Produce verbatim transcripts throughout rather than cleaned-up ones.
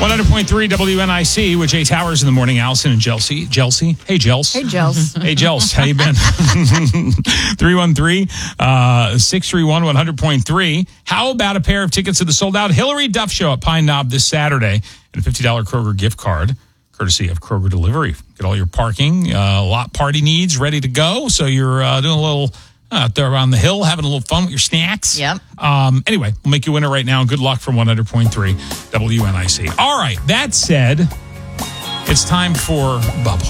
one hundred point three W N I C with Jay Towers in the morning. Allison and Chelsea. Chelsea. Hey, Jels. Hey, Jels. Hey, Jels. How you been? three one three, six three one, one hundred point three. How about a pair of tickets to the sold-out Hillary Duff Show at Pine Knob this Saturday and a fifty dollars Kroger gift card, courtesy of Kroger Delivery. Get all your parking, uh, lot party needs ready to go. So you're uh, doing a little... out there around the hill, having a little fun with your snacks. Yep. Um, anyway, we'll make you a winner right now. Good luck from one hundred point three W N I C. All right, that said, it's time for Bubble.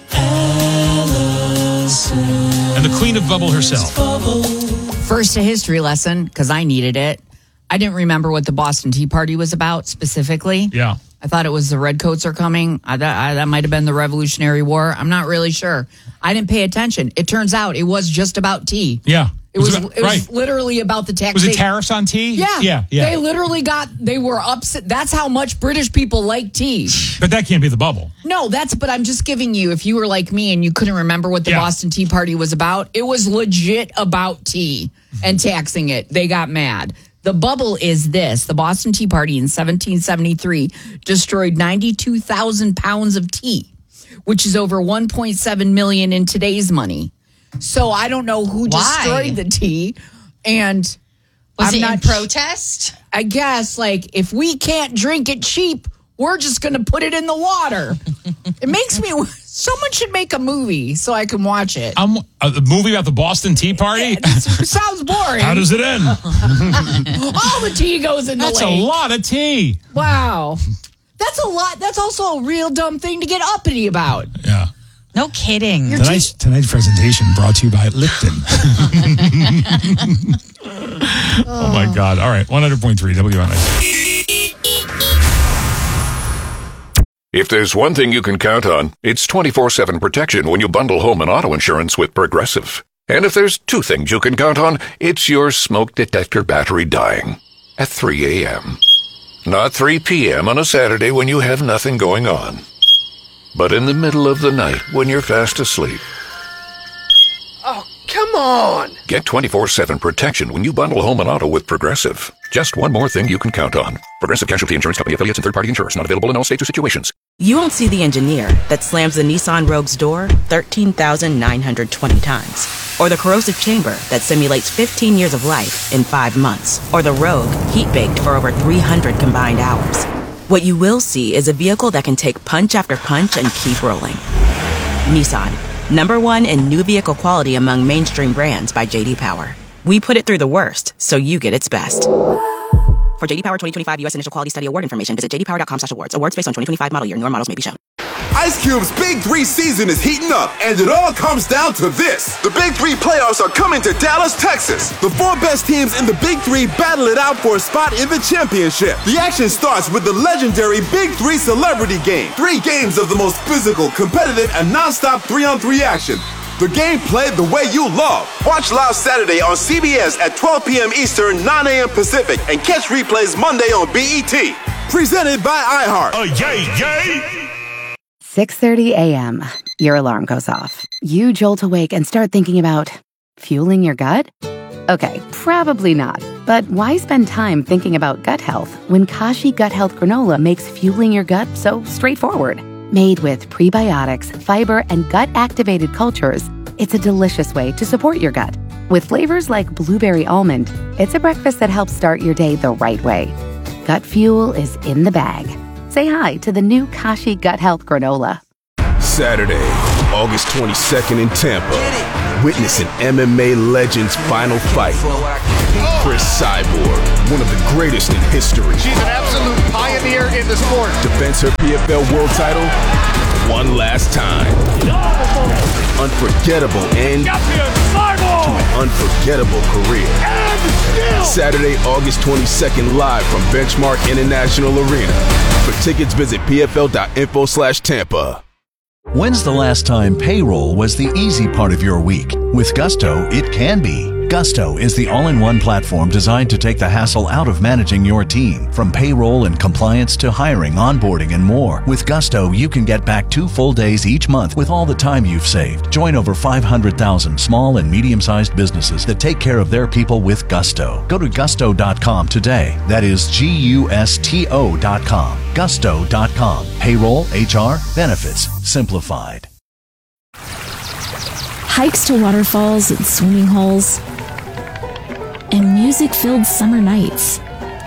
Allison. And the queen of Bubble herself. First, a history lesson, because I needed it. I didn't remember what the Boston Tea Party was about specifically. Yeah. I thought it was the Redcoats are coming. I, I, that might have been the Revolutionary War. I'm not really sure. I didn't pay attention. It turns out it was just about tea. Yeah. It was, about, it was right. literally about the tax. Was it tariffs on tea? Yeah. Yeah. Yeah. They literally got, they were upset. That's how much British people like tea. But that can't be the bubble. No, that's, but I'm just giving you, if you were like me and you couldn't remember what the yeah. Boston Tea Party was about, it was legit about tea and taxing it. They got mad. The bubble is this. The Boston Tea Party in seventeen seventy-three destroyed ninety-two thousand pounds of tea, which is over one point seven million in today's money. So I don't know who Why? destroyed the tea. And was I'm it not in protest? I guess, like, if we can't drink it cheap, we're just going to put it in the water. It makes me... Someone should make a movie so I can watch it. Um, a movie about the Boston Tea Party? It sounds boring. How does it end? All the tea goes in the That's lake. a lot of tea. Wow. That's a lot. That's also a real dumb thing to get uppity about. Yeah. No kidding. Tonight's, tonight's presentation brought to you by Lipton. Oh, my God. All right. one hundred point three W N I C. If there's one thing you can count on, it's twenty-four seven protection when you bundle home and auto insurance with Progressive. And if there's two things you can count on, it's your smoke detector battery dying at three a.m. Not three p.m. on a Saturday when you have nothing going on, but in the middle of the night when you're fast asleep. Oh, come on! Get twenty-four seven protection when you bundle home and auto with Progressive. Just one more thing you can count on. Progressive Casualty Insurance Company affiliates and third-party insurers. Not available in all states or situations. You won't see the engineer that slams the Nissan Rogue's door thirteen thousand nine hundred twenty times. Or the corrosive chamber that simulates fifteen years of life in five months. Or the Rogue heat-baked for over three hundred combined hours. What you will see is a vehicle that can take punch after punch and keep rolling. Nissan, number one in new vehicle quality among mainstream brands by J D Power. We put it through the worst, so you get its best. For J D Power twenty twenty-five U S Initial Quality Study Award information, visit j d power dot com slash awards. Awards based on twenty twenty-five model year. Newer models may be shown. Ice Cube's Big Three season is heating up, and it all comes down to this. The Big Three playoffs are coming to Dallas, Texas. The four best teams in the Big Three battle it out for a spot in the championship. The action starts with the legendary Big Three Celebrity Game. Three games of the most physical, competitive, and non-stop three-on-three action. The game played the way you love. Watch live Saturday on C B S at twelve p.m. Eastern, nine a.m. Pacific, and catch replays Monday on B E T. Presented by iHeart. Oh, yay, yay! six thirty a.m. Your alarm goes off. You jolt awake and start thinking about fueling your gut? Okay, probably not. But why spend time thinking about gut health when Kashi Gut Health Granola makes fueling your gut so straightforward? Made with prebiotics, fiber, and gut-activated cultures, it's a delicious way to support your gut. With flavors like blueberry almond, it's a breakfast that helps start your day the right way. Gut fuel is in the bag. Say hi to the new Kashi Gut Health Granola. Saturday, August twenty-second in Tampa. Witness an M M A legend's final fight. Chris Cyborg, one of the greatest in history. She's an absolute pioneer in the sport. Defends her P F L world title one last time. Unforgettable end to an unforgettable career. Saturday, August twenty-second, live from Benchmark International Arena. For tickets, visit p f l dot info slash Tampa. When's the last time payroll was the easy part of your week? With Gusto, it can be. Gusto is the all-in-one platform designed to take the hassle out of managing your team. From payroll and compliance to hiring, onboarding, and more. With Gusto, you can get back two full days each month with all the time you've saved. Join over five hundred thousand small and medium-sized businesses that take care of their people with Gusto. Go to gusto dot com today. That is G U S T O dot com. gusto dot com. Payroll, H R, benefits simplified. Hikes to waterfalls and swimming holes, and music-filled summer nights.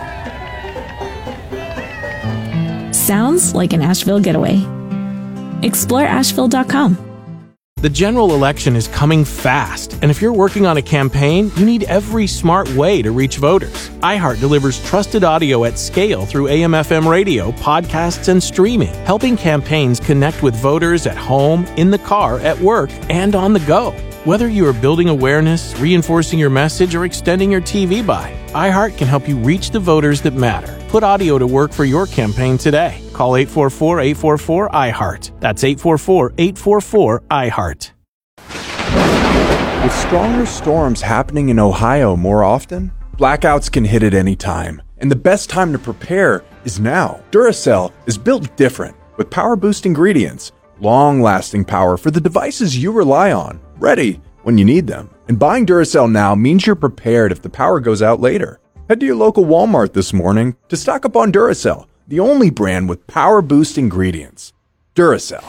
Sounds like an Asheville getaway. Explore asheville dot com. The general election is coming fast, and if you're working on a campaign, you need every smart way to reach voters. iHeart delivers trusted audio at scale through A M F M radio, podcasts, and streaming, helping campaigns connect with voters at home, in the car, at work, and on the go. Whether you are building awareness, reinforcing your message, or extending your T V buy, iHeart can help you reach the voters that matter. Put audio to work for your campaign today. Call eight four four, eight four four, I heart. That's eight four four, eight four four, I heart. With stronger storms happening in Ohio more often, blackouts can hit at any time. And the best time to prepare is now. Duracell is built different with power boost ingredients, long-lasting power for the devices you rely on, ready when you need them. And buying Duracell now means you're prepared if the power goes out later. Head to your local Walmart this morning to stock up on Duracell, the only brand with power boost ingredients. Duracell.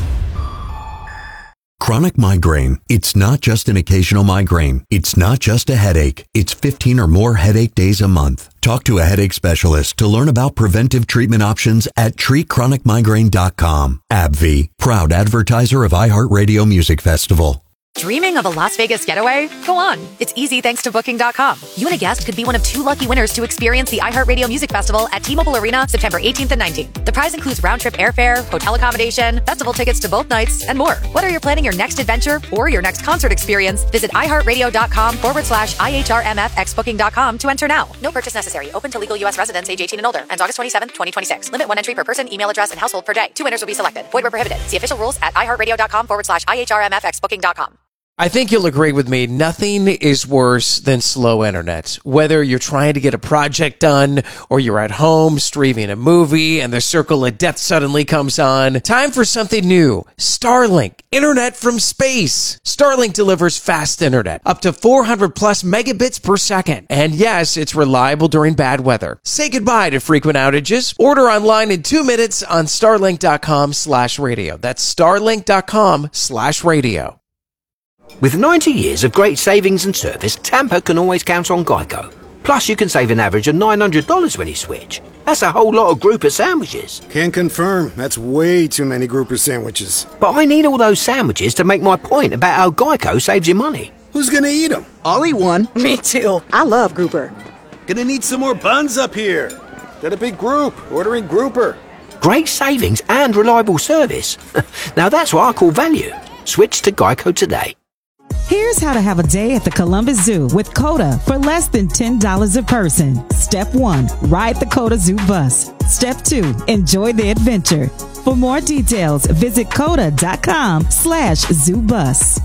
Chronic migraine. It's not just an occasional migraine. It's not just a headache. It's fifteen or more headache days a month. Talk to a headache specialist to learn about preventive treatment options at treat chronic migraine dot com. AbbVie, proud advertiser of iHeartRadio Music Festival. Dreaming of a Las Vegas getaway? Go on. It's easy thanks to Booking dot com. You and a guest could be one of two lucky winners to experience the iHeartRadio Music Festival at T-Mobile Arena September eighteenth and nineteenth. The prize includes round-trip airfare, hotel accommodation, festival tickets to both nights, and more. Whether you're planning your next adventure or your next concert experience, visit iHeartRadio.com forward slash IHRMFX Booking dot com to enter now. No purchase necessary. Open to legal U S residents age eighteen and older. Ends August twenty-seventh, twenty twenty-six. Limit one entry per person, email address, and household per day. Two winners will be selected. Void where prohibited. See official rules at iHeartRadio.com forward slash IHRMFX Booking dot com. I think you'll agree with me. Nothing is worse than slow internet. Whether you're trying to get a project done or you're at home streaming a movie and the circle of death suddenly comes on. Time for something new. Starlink. Internet from space. Starlink delivers fast internet. Up to four hundred plus megabits per second. And yes, it's reliable during bad weather. Say goodbye to frequent outages. Order online in two minutes on starlink.com slash radio. That's starlink.com slash radio. With ninety years of great savings and service, Tampa can always count on Geico. Plus, you can save an average of nine hundred dollars when you switch. That's a whole lot of grouper sandwiches. Can confirm. That's way too many grouper sandwiches. But I need all those sandwiches to make my point about how Geico saves you money. Who's gonna eat them? I'll eat one. Me too. I love grouper. Gonna need some more buns up here. Got a big group ordering grouper. Great savings and reliable service. Now that's what I call value. Switch to Geico today. Here's how to have a day at the Columbus Zoo with COTA for less than ten dollars a person. Step one, ride the COTA Zoo bus. Step two, enjoy the adventure. For more details, visit COTA.com slash zoo bus.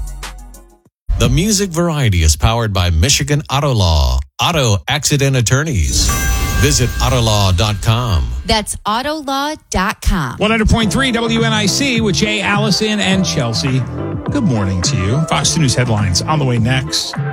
The Music Variety is powered by Michigan Auto Law. Auto accident attorneys. Visit auto law dot com. That's auto law dot com. one hundred point three W N I C with Jay, Allison, and Chelsea. Good morning to you. Fox two News headlines on the way next.